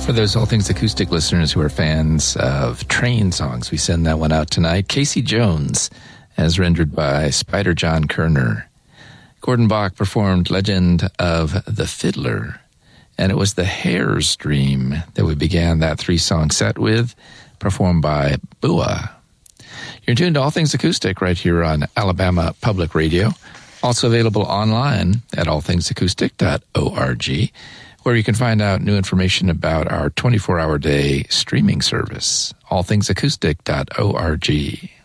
For those All Things Acoustic listeners who are fans of train songs, we send that one out tonight. Casey Jones, as rendered by Spider John Kerner. Gordon Bach performed Legend of the Fiddler, and it was the Hare's Dream that we began that three-song set with, performed by Bua. You're tuned to All Things Acoustic right here on Alabama Public Radio, also available online at allthingsacoustic.org, where you can find out new information about our 24-hour day streaming service, allthingsacoustic.org.